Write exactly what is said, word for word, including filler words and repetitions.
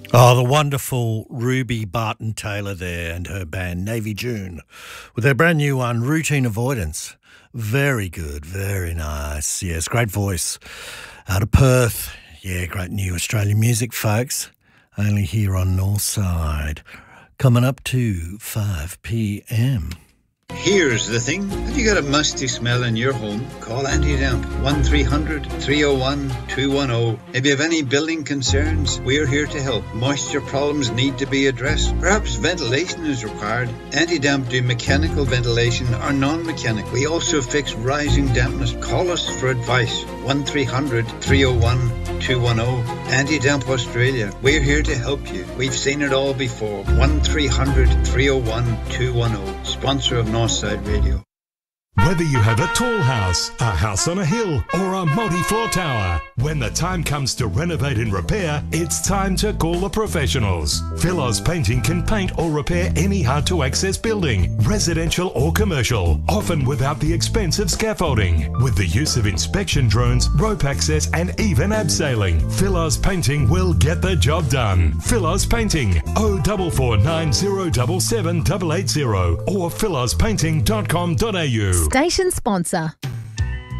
Oh, the wonderful Ruby Barton Taylor there and her band Navy June with their brand new one, Routine Avoidance. Very good, very nice. Yes, great voice. Out of Perth. Yeah, great new Australian music, folks. Only here on Northside. Coming up to five p m. Here's the thing. Have you got a musty smell in your home? Call Anti-Damp one three hundred, three oh one, two one oh. If you have any building concerns, we're here to help. Moisture problems need to be addressed. Perhaps ventilation is required. Anti-Damp do mechanical ventilation or non-mechanical. We also fix rising dampness. Call us for advice. one three hundred, three oh one, two one oh. Anti-Damp Australia. We're here to help you. We've seen it all before. one three hundred, three oh one, two one oh. Sponsor of Northside Radio. Whether you have a tall house, a house on a hill, or a multi-floor tower, when the time comes to renovate and repair, it's time to call the professionals. Philos Painting can paint or repair any hard-to-access building, residential or commercial, often without the expense of scaffolding. With the use of inspection drones, rope access, and even abseiling, Philos Painting will get the job done. Philos Painting, oh four four nine zero seven seven eight eight zero or philos painting dot com dot a u. Station sponsor.